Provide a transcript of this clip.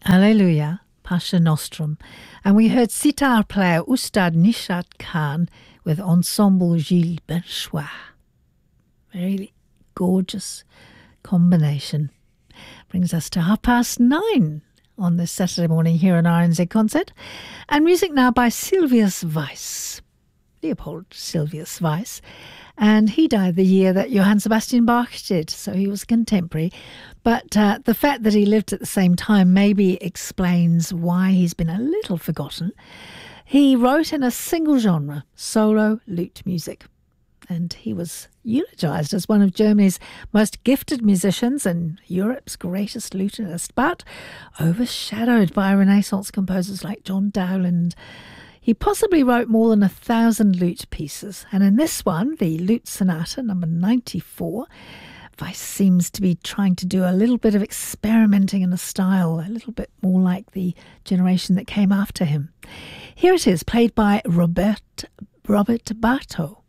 Alleluia, Pascha Nostrum. And we heard sitar player Ustad Nishat Khan with Ensemble Gilles Berchois. Very gorgeous combination. Brings us to 9:30 on this Saturday morning here on RNZ Concert. And music now by Silvius Weiss, Leopold Silvius Weiss. And he died the year that Johann Sebastian Bach did, so he was contemporary. But the fact that he lived at the same time maybe explains why he's been a little forgotten. He wrote in a single genre, solo lute music. And he was eulogized as one of Germany's most gifted musicians and Europe's greatest lutenist, but overshadowed by Renaissance composers like John Dowland. He possibly wrote more than 1,000 lute pieces, and in this one, the Lute Sonata number 94, Weiss seems to be trying to do a little bit of experimenting in a style, a little bit more like the generation that came after him. Here it is, played by Robert Bartot.